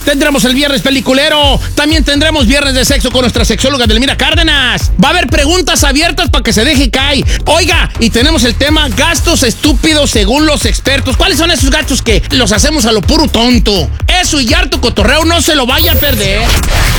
Tendremos el viernes peliculero. También tendremos viernes de sexo con nuestra sexóloga Delmira Cárdenas. Va a haber preguntas abiertas para que se deje caer. Oiga, y tenemos el tema gastos estúpidos según los expertos. ¿Cuáles son esos gastos que los hacemos a lo puro tonto? Eso y harto cotorreo, no se lo vaya a perder.